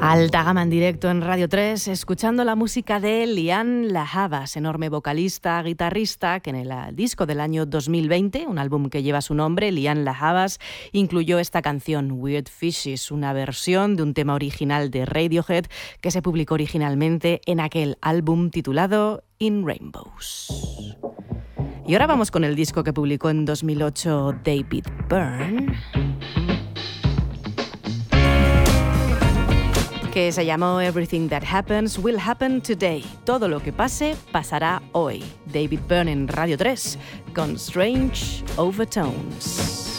Alta gama en directo en Radio 3, escuchando la música de Lianne La Havas, enorme vocalista, guitarrista, que en el disco del año 2020, un álbum que lleva su nombre, Lianne La Havas, incluyó esta canción, Weird Fishes, una versión de un tema original de Radiohead que se publicó originalmente en aquel álbum titulado In Rainbows. Y ahora vamos con el disco que publicó en 2008 David Byrne, que se llamó Everything That Happens Will Happen Today. Todo lo que pase, pasará hoy. David Byrne en Radio 3, con Strange Overtones.